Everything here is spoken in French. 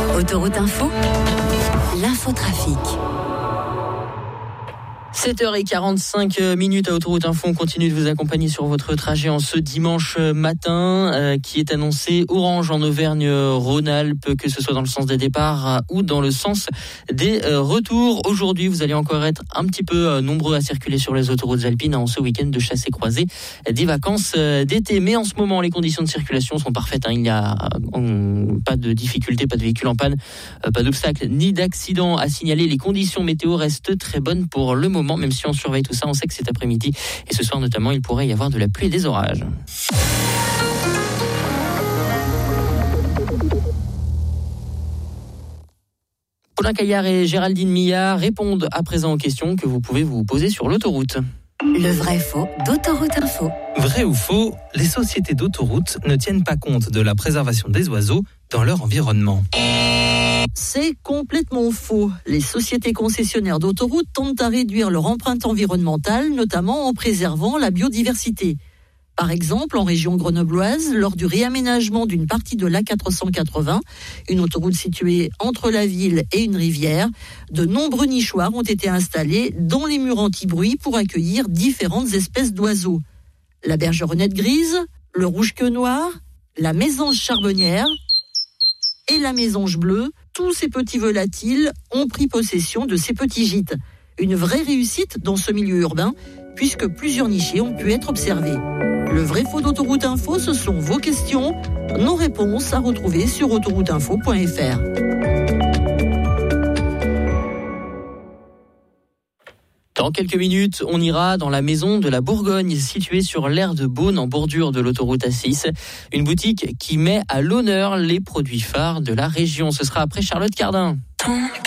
Autoroute Info, l'infotrafic. 7h45 à Autoroute Info, on continue de vous accompagner sur votre trajet en ce dimanche matin qui est annoncé orange en Auvergne-Rhône-Alpes, que ce soit dans le sens des départs ou dans le sens des retours. Aujourd'hui, vous allez encore être un petit peu nombreux à circuler sur les autoroutes alpines en ce week-end de chasse et croisée des vacances d'été. Mais en ce moment, les conditions de circulation sont parfaites. Il n'y a pas de difficultés, pas de véhicules en panne, pas d'obstacles ni d'accidents à signaler. Les conditions météo restent très bonnes pour le moment. Même si on surveille tout ça, on sait que cet après-midi et ce soir notamment, il pourrait y avoir de la pluie et des orages. Paulin Caillard et Géraldine Millard répondent à présent aux questions que vous pouvez vous poser sur l'autoroute. Le vrai-faux d'Autoroute Info. Vrai ou faux, les sociétés d'autoroutes ne tiennent pas compte de la préservation des oiseaux dans leur environnement. C'est complètement faux. Les sociétés concessionnaires d'autoroutes tentent à réduire leur empreinte environnementale, notamment en préservant la biodiversité. Par exemple, en région grenobloise, lors du réaménagement d'une partie de l'A480, une autoroute située entre la ville et une rivière, de nombreux nichoirs ont été installés dans les murs anti-bruit pour accueillir différentes espèces d'oiseaux. La bergeronnette grise, le rouge-queue noir, la mésange charbonnière et la mésange bleue. Tous ces petits volatiles ont pris possession de ces petits gîtes. Une vraie réussite dans ce milieu urbain, puisque plusieurs nichés ont pu être observés. Le vrai-faux d'Autoroute Info, ce sont vos questions, nos réponses à retrouver sur autorouteinfo.fr. Dans quelques minutes, on ira dans la maison de la Bourgogne, située sur l'aire de Beaune, en bordure de l'autoroute A6. Une boutique qui met à l'honneur les produits phares de la région. Ce sera après Charlotte Cardin.